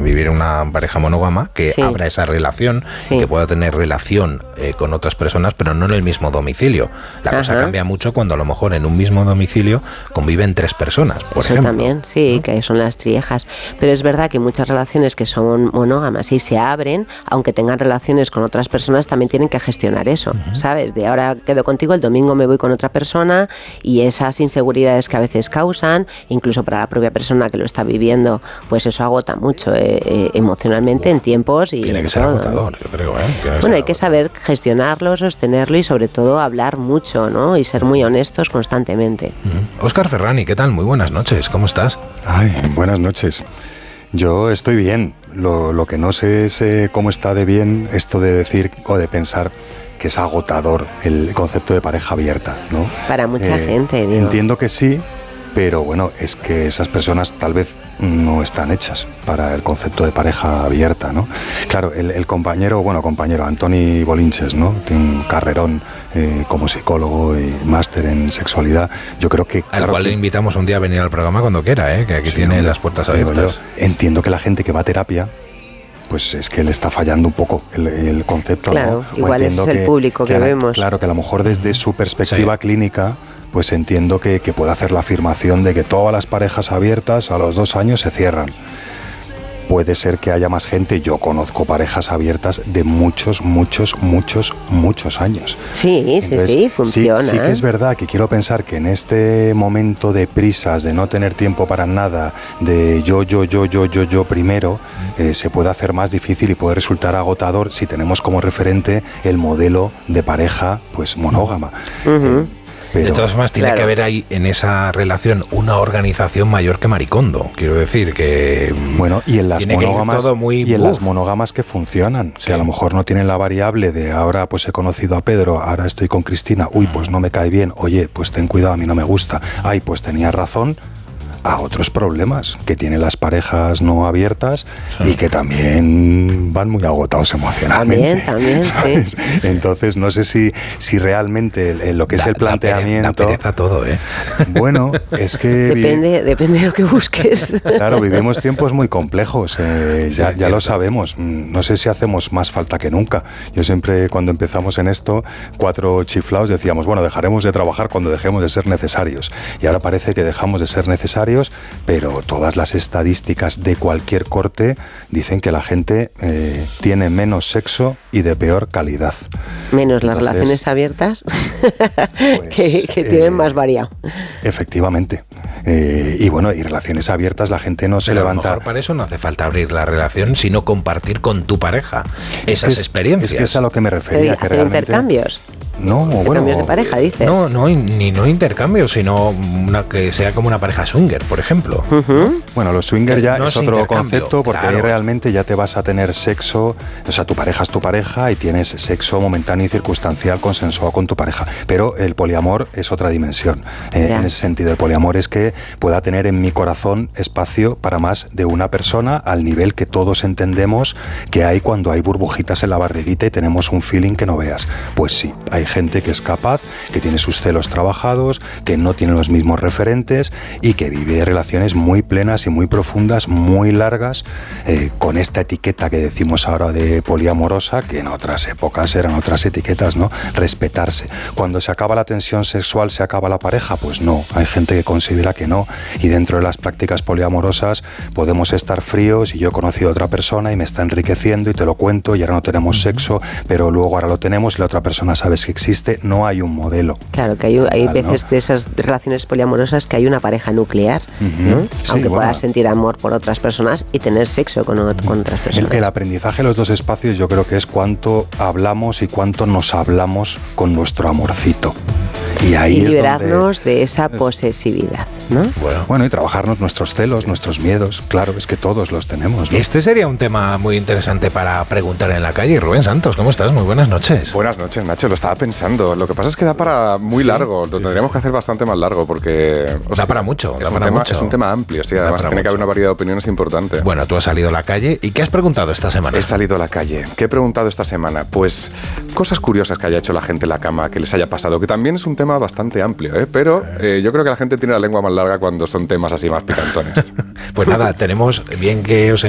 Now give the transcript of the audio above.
vivir una pareja monógama, que abra esa relación, que pueda tener relación con otras personas, pero no en el mismo domicilio. La cosa cambia mucho cuando a lo mejor en un mismo domicilio conviven 3 personas, por ejemplo. También, ¿no? Que son las triejas. Pero es verdad que muchas relaciones que son monógamas y se abren, aunque tengan relaciones con otras personas, también tienen que gestionar eso, ¿sabes? De ahora quedo contigo, el domingo me voy con otra persona, y esas inseguridades que a veces causan, incluso para la propia persona que lo está viviendo, pues eso agota mucho emocionalmente en tiempos y tiene que ser agotador, yo creo, bueno, hay que saber gestionarlo, sostenerlo y sobre todo hablar mucho, ¿no? Y ser muy honestos constantemente. Óscar Ferrani, ¿qué tal? Muy buenas noches, ¿cómo estás? Ay, buenas noches. Yo estoy bien. Lo que no sé es cómo está de bien esto de decir o de pensar que es agotador el concepto de pareja abierta, ¿no? Para mucha gente, digo. Entiendo que sí, pero bueno, es que esas personas tal vez no están hechas para el concepto de pareja abierta, ¿no? Claro, el compañero Antoni Bolinches, ¿no? Tiene un carrerón como psicólogo y máster en sexualidad. Yo creo que... Al cual le invitamos un día a venir al programa cuando quiera, que aquí tiene las puertas abiertas. Entiendo que la gente que va a terapia, pues es que le está fallando un poco el concepto, claro, ¿no? Igual es el público que vemos. Claro, que a lo mejor desde su perspectiva clínica, pues entiendo que puede hacer la afirmación de que todas las parejas abiertas a los 2 años se cierran. Puede ser que haya más gente. Yo conozco parejas abiertas de muchos años. Sí, entonces, sí, funciona. Sí que es verdad que quiero pensar que en este momento de prisas, de no tener tiempo para nada, de yo primero, se puede hacer más difícil y puede resultar agotador si tenemos como referente el modelo de pareja pues monógama. Pero, de todas formas, tiene que haber ahí en esa relación una organización mayor que Maricondo. Quiero decir que... Bueno, y en las monógamas que funcionan, que a lo mejor no tienen la variable de ahora pues he conocido a Pedro, ahora estoy con Cristina, pues no me cae bien, oye, pues ten cuidado, a mí no me gusta, pues tenía razón, a otros problemas que tienen las parejas no abiertas y que también van muy agotados emocionalmente. También, sí. Entonces, no sé si realmente lo que es el planteamiento... Da pereza todo, Bueno, es que... Depende de lo que busques. Claro, vivimos tiempos muy complejos, ya lo sabemos. No sé si hacemos más falta que nunca. Yo siempre, cuando empezamos en esto, 4 chiflaos decíamos, bueno, dejaremos de trabajar cuando dejemos de ser necesarios. Y ahora parece que dejamos de ser necesarios, pero todas las estadísticas de cualquier corte dicen que la gente tiene menos sexo y de peor calidad. Menos las relaciones abiertas, pues, que tienen más variado. Efectivamente. Y bueno, y relaciones abiertas, la gente no se levanta... A lo mejor para eso no hace falta abrir la relación, sino compartir con tu pareja esas experiencias. Es que es a lo que me refería. Que realmente... intercambios. No, intercambios de pareja, dices. No intercambios, sino que sea como una pareja swinger, por ejemplo. Bueno, los swinger ya es otro concepto, porque ahí realmente ya te vas a tener sexo, o sea, tu pareja es tu pareja y tienes sexo momentáneo y circunstancial consensuado con tu pareja. Pero el poliamor es otra dimensión. En ese sentido, el poliamor es que pueda tener en mi corazón espacio para más de una persona, al nivel que todos entendemos que hay cuando hay burbujitas en la barriguita y tenemos un feeling que no veas. Pues sí, hay gente que es capaz, que tiene sus celos trabajados, que no tiene los mismos referentes y que vive relaciones muy plenas y muy profundas, muy largas, con esta etiqueta que decimos ahora de poliamorosa, que en otras épocas eran otras etiquetas, ¿no? Respetarse. Cuando se acaba la tensión sexual, ¿se acaba la pareja? Pues no, hay gente que considera que no, y dentro de las prácticas poliamorosas podemos estar fríos y yo he conocido a otra persona y me está enriqueciendo y te lo cuento y ahora no tenemos sexo, pero luego ahora lo tenemos y la otra persona sabe que existe, no hay un modelo. Claro, que hay veces de esas relaciones poliamorosas que hay una pareja nuclear, ¿no? Sí, aunque puedas sentir amor por otras personas y tener sexo con otras personas. El aprendizaje de los dos espacios yo creo que es cuánto hablamos y cuánto nos hablamos con nuestro amorcito. Y ahí liberarnos de esa posesividad, ¿no? Bueno, y trabajarnos nuestros celos, nuestros miedos. Claro, es que todos los tenemos, ¿no? Este sería un tema muy interesante para preguntar en la calle. Rubén Santos, ¿cómo estás? Muy buenas noches. Buenas noches, Nacho. Lo estaba pensando. Lo que pasa es que da para muy largo. Lo tendríamos que hacer bastante más largo porque... Da para mucho. Es un tema amplio, sí. Además tiene que haber una variedad de opiniones importante. Bueno, tú has salido a la calle. ¿Y qué has preguntado esta semana? He salido a la calle. ¿Qué he preguntado esta semana? Pues cosas curiosas que haya hecho la gente en la cama, que les haya pasado, que también es un tema bastante amplio, pero yo creo que la gente tiene la lengua más larga cuando son temas así más picantones. Pues nada, tenemos bien que os